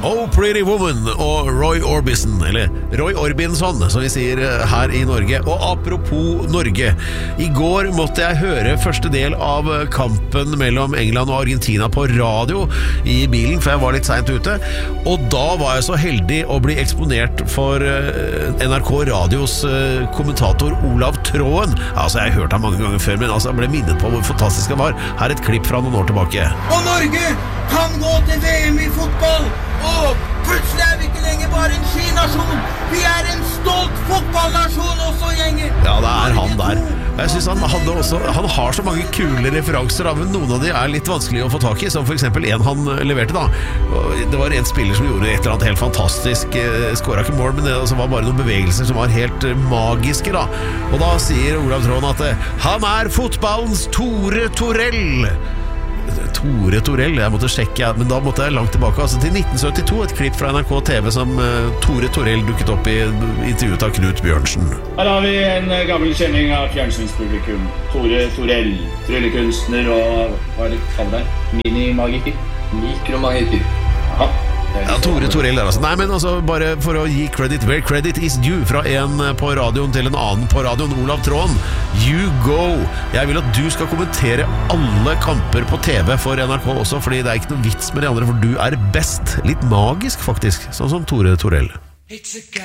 Oh Pretty Woman og Roy Orbison, eller Roy Orbison som vi sier her i Norge. Og apropos Norge, i går måtte jeg høre første del av kampen mellom England og Argentina på radio i bilen, for jeg var litt sent ute. Og da var jeg så heldig å bli eksponert for NRK Radios kommentator Olav Tråen. Altså, jeg har hørt ham mange ganger før, men altså, jeg ble minnet på hvor fantastisk han var. Her er et klipp fra noen år tilbake. Og Norge kan gå til VM i fotball, og plutselig er vi ikke lenger bare en skinasjon. Vi er en stolt fotballnasjon også, gjenger. Ja, det er han der. Jeg synes han har så mange kule referanser, da, men noen av de er litt vanskelig å få tak i, som for eksempel en han leverte da. Det var en spiller som gjorde et eller annet helt fantastisk, skåret ikke mål, men det var bare noen bevegelser som var helt magiske da. Og da sier Olav Tråen at han er fotballens Tore Torell. Tore Torell, jeg måtte sjekke, men da måtte jeg langt tilbake, altså til 1972, et klipp fra NRK TV som Tore Torell dukket opp i intervjuet av Knut Bjørnsen. Her har vi en gammel kjenning av fjernsynspublikum, Tore Torell, tryllekunstner og hva er det kaller det? Minimagiker? Mikromagiker. Aha. Ja, Tore Torell der altså. Nei, men altså, bare for å gi credit where credit is due, fra en på radioen til en annen på radioen, Olav Tråen. You go! Jeg vil at du skal kommentere alle kamper på TV for NRK også, fordi det er ikke noe vits med de andre, for du er best. Litt magisk faktisk, sånn som Tore Torell.